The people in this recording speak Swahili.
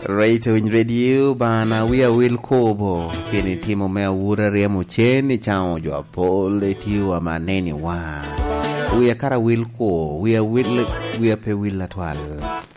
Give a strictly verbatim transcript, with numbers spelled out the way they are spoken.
Radio in radio bana we will kobo kini timo mea ura remo cheni chao jwa pole tiwa maneni wa we kara will ko we will we pe will atwal